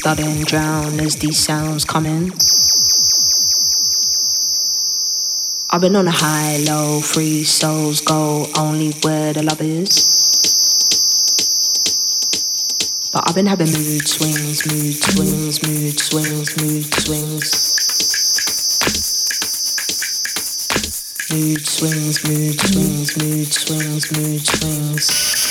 flood and drown as these sounds come in. I've been on a high, low, free souls go only where the love is. But I've been having mood swings, mood swings, mood swings, mood swings. Mood swings, mood swings, mood swings, mood swings.